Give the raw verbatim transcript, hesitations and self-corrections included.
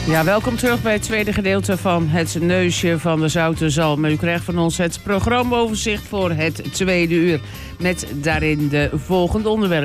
Ja, welkom terug bij het tweede gedeelte van het Neusje van de Zoute Zalm. U krijgt van ons het programmaoverzicht voor het tweede uur. Met daarin de volgende onderwerpen.